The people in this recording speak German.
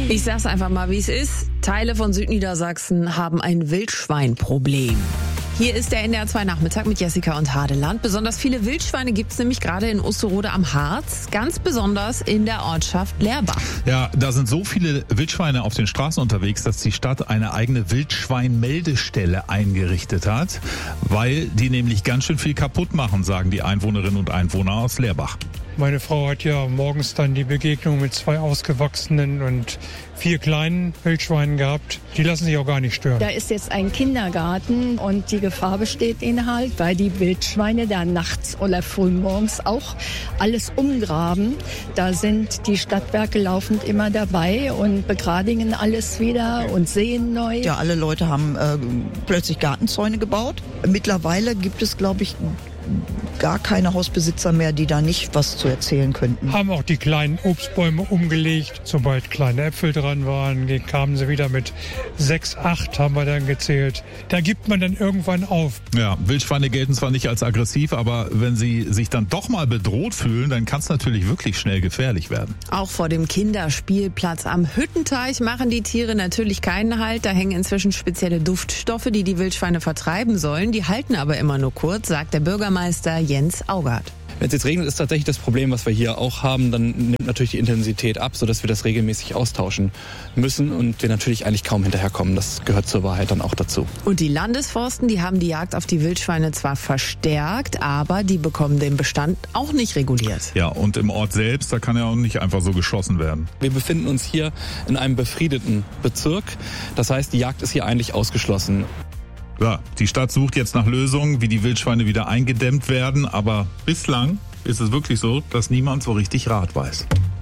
Ich sag's einfach mal, wie es ist. Teile von Südniedersachsen haben ein Wildschweinproblem. Hier ist der NDR 2 Nachmittag mit Jessica und Hadeland. Besonders viele Wildschweine gibt's nämlich gerade in Osterode am Harz, ganz besonders in der Ortschaft Lerbach. Ja, da sind so viele Wildschweine auf den Straßen unterwegs, dass die Stadt eine eigene Wildschweinmeldestelle eingerichtet hat, weil die nämlich ganz schön viel kaputt machen, sagen die Einwohnerinnen und Einwohner aus Lerbach. Meine Frau hat ja morgens dann die Begegnung mit 2 ausgewachsenen und 4 kleinen Wildschweinen gehabt. Die lassen sich auch gar nicht stören. Da ist jetzt ein Kindergarten und die Gefahr besteht ihnen halt, weil die Wildschweine da nachts oder frühmorgens auch alles umgraben. Da sind die Stadtwerke laufend immer dabei und begradigen alles wieder und säen neu. Ja, alle Leute haben plötzlich Gartenzäune gebaut. Mittlerweile gibt es, glaube ich, gar keine Hausbesitzer mehr, die da nicht was zu erzählen könnten. Haben auch die kleinen Obstbäume umgelegt. Sobald kleine Äpfel dran waren, kamen sie wieder mit 6, 8 haben wir dann gezählt. Da gibt man dann irgendwann auf. Ja, Wildschweine gelten zwar nicht als aggressiv, aber wenn sie sich dann doch mal bedroht fühlen, dann kann es natürlich wirklich schnell gefährlich werden. Auch vor dem Kinderspielplatz am Hüttenteich machen die Tiere natürlich keinen Halt. Da hängen inzwischen spezielle Duftstoffe, die die Wildschweine vertreiben sollen. Die halten aber immer nur kurz, sagt der Bürgermeister Jens Augard. Wenn es jetzt regnet, ist tatsächlich das Problem, was wir hier auch haben, dann nimmt natürlich die Intensität ab, sodass wir das regelmäßig austauschen müssen und wir natürlich eigentlich kaum hinterherkommen. Das gehört zur Wahrheit dann auch dazu. Und die Landesforsten, die haben die Jagd auf die Wildschweine zwar verstärkt, aber die bekommen den Bestand auch nicht reguliert. Ja, und im Ort selbst, da kann ja auch nicht einfach so geschossen werden. Wir befinden uns hier in einem befriedeten Bezirk. Das heißt, die Jagd ist hier eigentlich ausgeschlossen. Ja, die Stadt sucht jetzt nach Lösungen, wie die Wildschweine wieder eingedämmt werden, aber bislang ist es wirklich so, dass niemand so richtig Rat weiß.